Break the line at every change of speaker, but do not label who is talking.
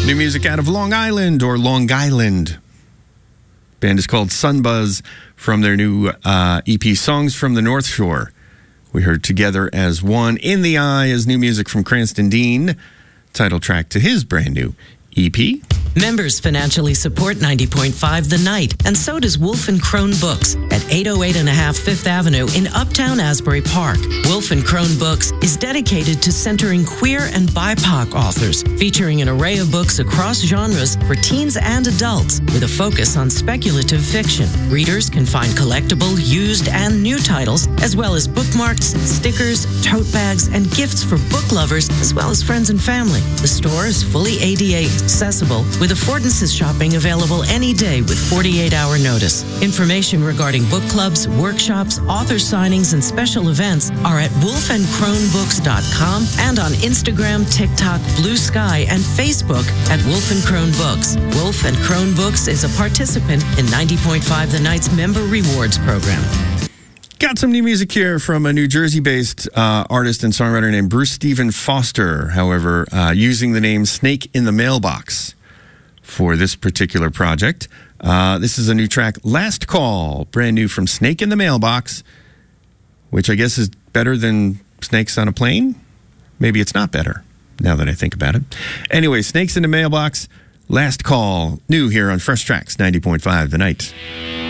New music out of Long Island or Long Island. Band is called Sunbuzz from their new EP, Songs from the North Shore. We heard Together as One. In the Eye is new music from Cranston Dean, title track to his brand new EP.
Members financially support 90.5 The Night, and so does Wolf & Crone Books at 808 and a half Fifth Avenue in Uptown Asbury Park. Wolf & Crone Books is dedicated to centering queer and BIPOC authors, featuring an array of books across genres for teens and adults, with a focus on speculative fiction. Readers can find collectible, used, and new titles, as well as bookmarks, stickers, tote bags, and gifts for book lovers, as well as friends and family. The store is fully ADA accessible, with affordances shopping available any day with 48-hour notice. Information regarding book clubs, workshops, author signings, and special events are at wolfandcronebooks.com and on Instagram, TikTok, Blue Sky, and Facebook at Wolf & Crone Books. Wolf & Crone Books is a participant in 90.5 The Night's Member Rewards Program.
Got some new music here from a New Jersey-based artist and songwriter named Bruce Stephen Foster, however, using the name Snake in the Mailbox for this particular project. This is a new track, Last Call, brand new from Snake in the Mailbox, which I guess is better than Snakes on a Plane. Maybe it's not better, now that I think about it. Anyway, Snakes in the Mailbox, Last Call, new here on Fresh Tracks, 90.5 The Night.